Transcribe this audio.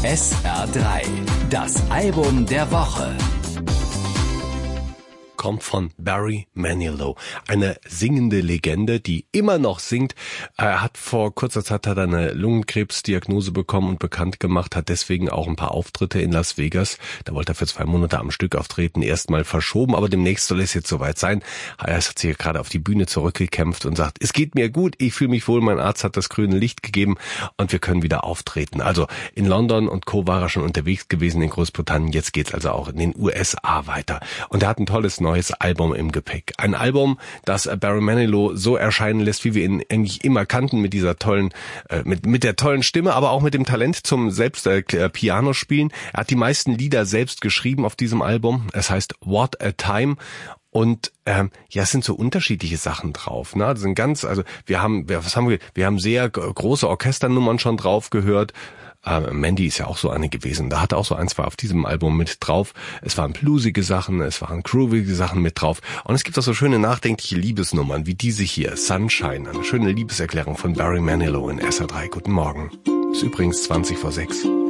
SR3, das Album der Woche. Kommt von Barry Manilow, eine singende Legende, die immer noch singt. Er hat vor kurzer Zeit eine Lungenkrebsdiagnose bekommen und bekannt gemacht, hat deswegen auch ein paar Auftritte in Las Vegas. Da wollte er für 2 Monate am Stück auftreten, erstmal verschoben, aber demnächst soll es jetzt soweit sein. Er hat sich gerade auf die Bühne zurückgekämpft und sagt, es geht mir gut, ich fühle mich wohl, mein Arzt hat das grüne Licht gegeben und wir können wieder auftreten. Also in London und Co. war er schon unterwegs gewesen in Großbritannien, jetzt geht's also auch in den USA weiter. Und er hat ein tolles neues Album im Gepäck. Ein Album, das Barry Manilow so erscheinen lässt, wie wir ihn eigentlich immer kannten, mit dieser tollen, mit der tollen Stimme, aber auch mit dem Talent zum selbst Piano spielen. Er hat die meisten Lieder selbst geschrieben auf diesem Album. Es heißt What a Time. Und es sind so unterschiedliche Sachen drauf. Ne? Das sind wir haben sehr große Orchesternummern schon drauf gehört. Mandy ist ja auch so eine gewesen. Da hat auch so 1, 2 auf diesem Album mit drauf. Es waren bluesige Sachen, es waren groovige Sachen mit drauf. Und es gibt auch so schöne nachdenkliche Liebesnummern wie diese hier, Sunshine. Eine schöne Liebeserklärung von Barry Manilow in SR3. Guten Morgen. Ist übrigens 20 vor 6.